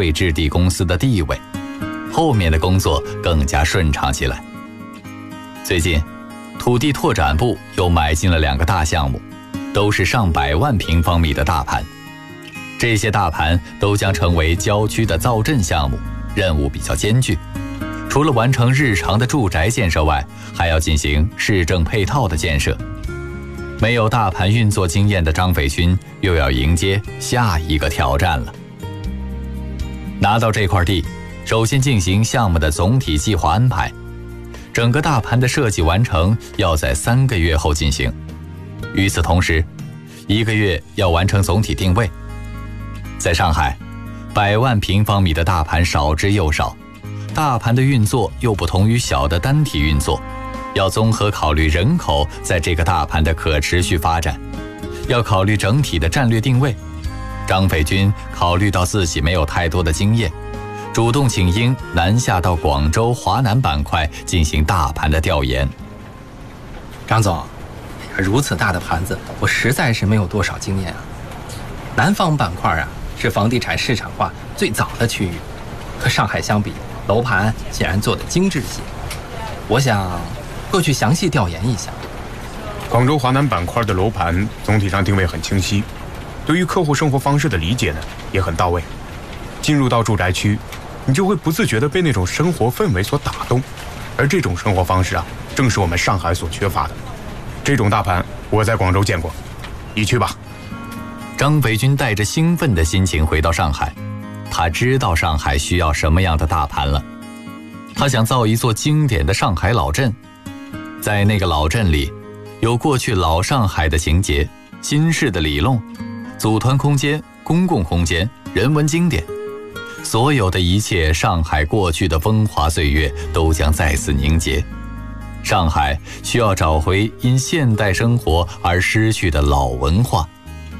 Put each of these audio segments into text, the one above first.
会置地公司的地位，后面的工作更加顺畅起来。最近，土地拓展部又买进了2个大项目，都是上百万平方米的大盘。这些大盘都将成为郊区的造镇项目，任务比较艰巨。除了完成日常的住宅建设外，还要进行市政配套的建设。没有大盘运作经验的张斐军又要迎接下一个挑战了。拿到这块地，首先进行项目的总体计划安排，整个大盘的设计完成要在3个月后进行。与此同时，1个月要完成总体定位。在上海，100万平方米的大盘少之又少，大盘的运作又不同于小的单体运作，要综合考虑人口在这个大盘的可持续发展，要考虑整体的战略定位。张斐军考虑到自己没有太多的经验，主动请缨南下到广州华南板块进行大盘的调研。 张总，如此大的盘子，我实在是没有多少经验啊。南方板块啊，是房地产市场化最早的区域，和上海相比，楼盘显然做得精致些。我想过去详细调研一下。 广州华南板块的楼盘总体上定位很清晰，对于客户生活方式的理解呢也很到位。进入到住宅区，你就会不自觉地被那种生活氛围所打动，而这种生活方式啊，正是我们上海所缺乏的。这种大盘我在广州见过，你去吧。 张斐军带着兴奋的心情回到上海，他知道上海需要什么样的大盘了。他想造一座经典的上海老镇，在那个老镇里，有过去老上海的情节、新式的理论、组团空间、公共空间、人文经典，所有的一切上海过去的风华岁月都将再次凝结。上海需要找回因现代生活而失去的老文化。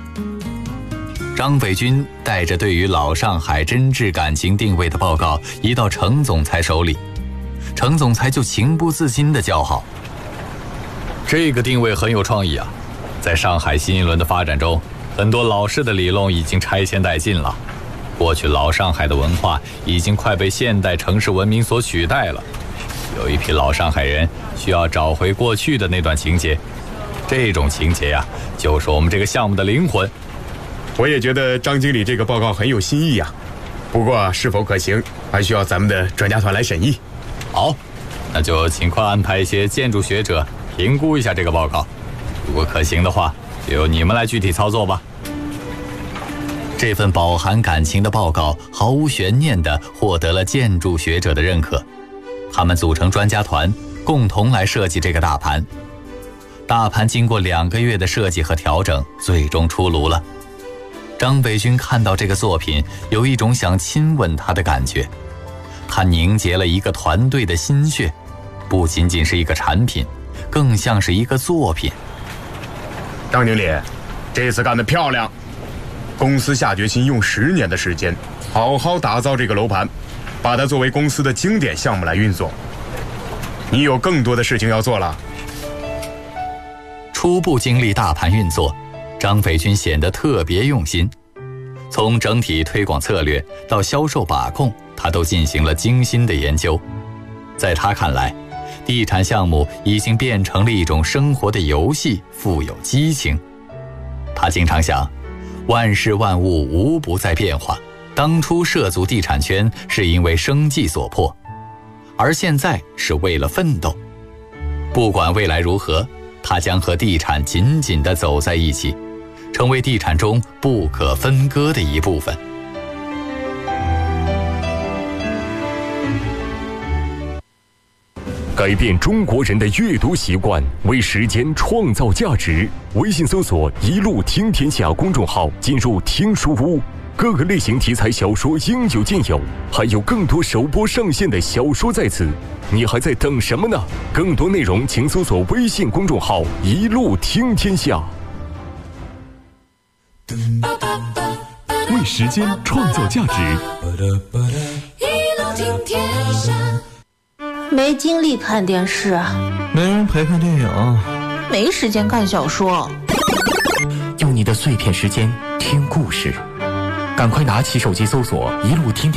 张斐军带着对于老上海真挚感情定位的报告移到程总裁手里，程总裁就情不自禁地叫好：这个定位很有创意啊！在上海新一轮的发展中，很多老式的理论已经拆迁殆尽了，过去老上海的文化已经快被现代城市文明所取代了。有一批老上海人需要找回过去的那段情节，这种情节呀，就是我们这个项目的灵魂。 我也觉得张经理这个报告很有新意啊，不过是否可行，还需要咱们的专家团来审议。 好，那就尽快安排一些建筑学者评估一下这个报告，如果可行的话，就由你们来具体操作吧。这份饱含感情的报告毫无悬念地获得了建筑学者的认可，他们组成专家团，共同来设计这个大盘。大盘经过2个月的设计和调整，最终出炉了。张斐军看到这个作品，有一种想亲吻它的感觉。它凝结了一个团队的心血，不仅仅是一个产品，更像是一个作品。 张经理，这次干得漂亮！公司下决心用10年的时间，好好打造这个楼盘，把它作为公司的经典项目来运作。你有更多的事情要做了。 初步经历大盘运作，张斐军显得特别用心，从整体推广策略到销售把控，他都进行了精心的研究。在他看来，地产项目已经变成了一种生活的游戏，富有激情。他经常想，万事万物无不在变化，当初涉足地产圈是因为生计所迫，而现在是为了奋斗。不管未来如何，他将和地产紧紧地走在一起，成为地产中不可分割的一部分。 改变中国人的阅读习惯，为时间创造价值。微信搜索“一路听天下”公众号，进入听书屋，各个类型题材小说应有尽有，还有更多首播上线的小说在此。你还在等什么呢？更多内容请搜索微信公众号“一路听天下”。为时间创造价值， 一路听天下。 没精力看电视， 没人陪看电影， 没时间看小说， 用你的碎片时间听故事，赶快拿起手机搜索“一路听天下”。